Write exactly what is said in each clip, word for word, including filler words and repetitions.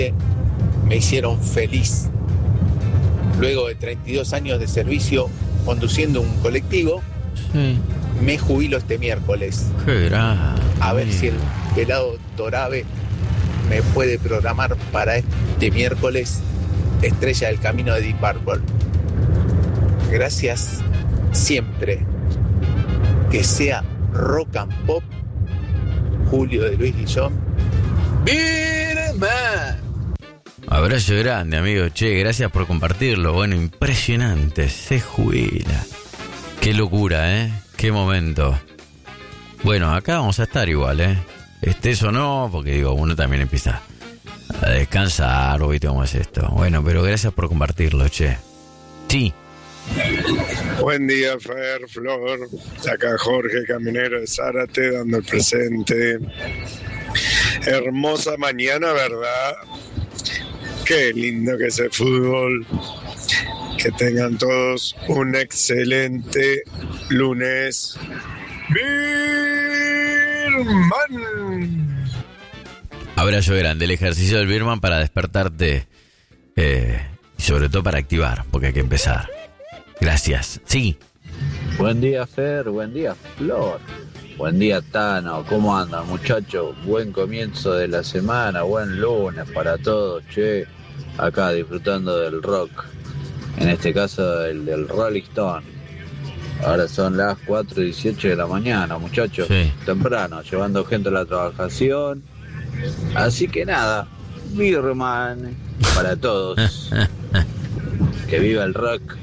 me hicieron feliz. Luego de treinta y dos años de servicio conduciendo un colectivo, Sí. me jubilo este miércoles. Qué grande. A ver si el pelado Torabe me puede programar para este miércoles Estrella del Camino de Deep Purple. Gracias siempre. Que sea rock and pop. Julio de Luis Guillón. ¡Birman! Abrazo grande, amigo. Che, gracias por compartirlo. Bueno, impresionante. Se jubila. Qué locura, ¿eh? Qué momento. Bueno, acá vamos a estar igual, ¿eh? Estés o no, porque digo, uno también empieza a descansar, o viste cómo es esto. Bueno, pero gracias por compartirlo, che. Sí. Buen día, Fer, Flor. Acá Jorge, caminero de Zárate, dando el presente. Hermosa mañana, ¿verdad? Qué lindo que es el fútbol. Que tengan todos un excelente lunes. Birman. Abrazo grande. El ejercicio del Birman para despertarte eh, y sobre todo para activar, porque hay que empezar. Gracias. Sí. Buen día, Fer. Buen día, Flor. Buen día, Tano. ¿Cómo andan, muchachos? Buen comienzo de la semana. Buen lunes para todos, che. Acá disfrutando del rock. En este caso, el del Rolling Stone. Ahora son las cuatro y dieciocho de la mañana, muchachos. Sí. Temprano, llevando gente a la trabajación. Así que nada, Birman para todos. Que viva el rock.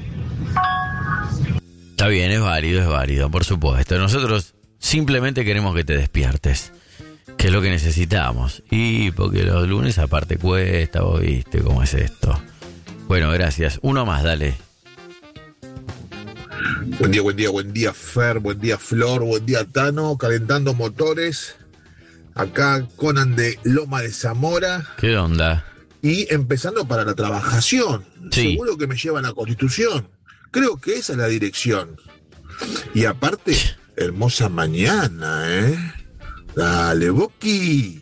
Está bien, es válido, es válido, por supuesto. Nosotros simplemente queremos que te despiertes, que es lo que necesitamos. Y porque los lunes aparte cuesta, vos viste cómo es esto. Bueno, gracias. Uno más, dale. Buen día, buen día, buen día, Fer, buen día, Flor, buen día, Tano, calentando motores. Acá Conan de Loma de Zamora. ¿Qué onda? Y empezando para la trabajación. Sí. Seguro que me llevan a Constitución. Creo que esa es la dirección. Y aparte, hermosa mañana, ¿eh? Dale, Boqui.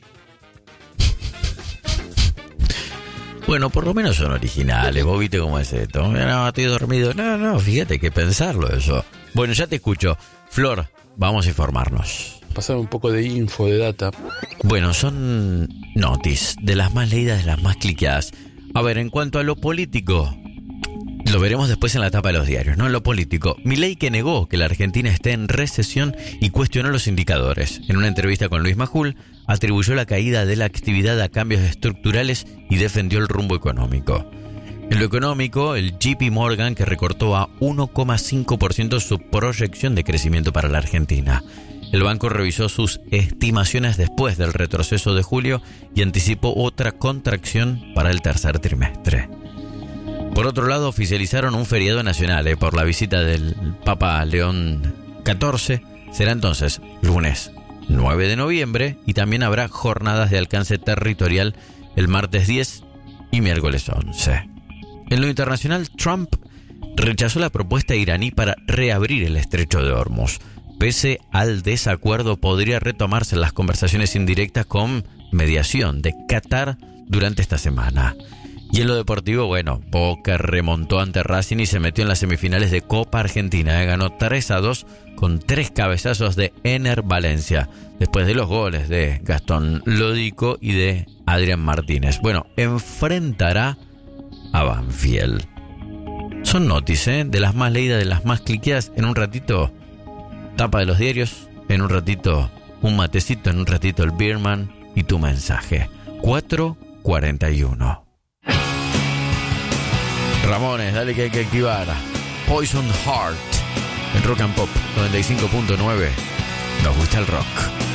Bueno, por lo menos son originales. Vos viste cómo es esto. No, estoy dormido. No, no, fíjate, hay que pensarlo eso. Bueno, ya te escucho. Flor, vamos a informarnos. Pasar un poco de info, de data. Bueno, son notis, de las más leídas, de las más cliqueadas. A ver, en cuanto a lo político, lo veremos después en la tapa de los diarios, ¿no? En lo político, Milei, que negó que la Argentina esté en recesión y cuestionó los indicadores. En una entrevista con Luis Majul, atribuyó la caída de la actividad a cambios estructurales y defendió el rumbo económico. En lo económico, el J P Morgan, que recortó a uno coma cinco por ciento su proyección de crecimiento para la Argentina. El banco revisó sus estimaciones después del retroceso de julio y anticipó otra contracción para el tercer trimestre. Por otro lado, oficializaron un feriado nacional eh, por la visita del Papa León catorce. Será entonces lunes nueve de noviembre y también habrá jornadas de alcance territorial el martes diez y miércoles once. En lo internacional, Trump rechazó la propuesta iraní para reabrir el estrecho de Hormuz. Pese al desacuerdo, podría retomarse las conversaciones indirectas con mediación de Qatar durante esta semana. Y en lo deportivo, bueno, Boca remontó ante Racing y se metió en las semifinales de Copa Argentina. ¿eh? Ganó tres a dos con tres cabezazos de Ener Valencia, después de los goles de Gastón Lodico y de Adrián Martínez. Bueno, enfrentará a Banfield. Son noticias, ¿eh? De las más leídas, de las más cliqueadas. En un ratito, tapa de los diarios. En un ratito, un matecito. En un ratito, el Birman y tu mensaje. cuatro cuarenta y uno. Ramones, dale que hay que activar. Poison Heart en Rock and Pop noventa y cinco punto nueve. Nos gusta el rock.